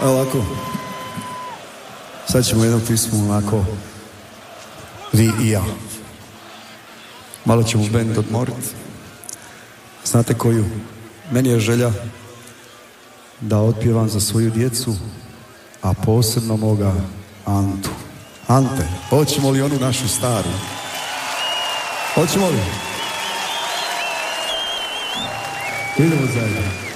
Ovako. Sad ćemo jednu pismu onako. Vi i ja. Malo ćemo bend odmoriti. Znate koju? Meni je želja da otpjevam za svoju djecu, a posebno moga Antu. Ante, hoćemo li onu našu staru? Hoćemo li? Idemo zajedno.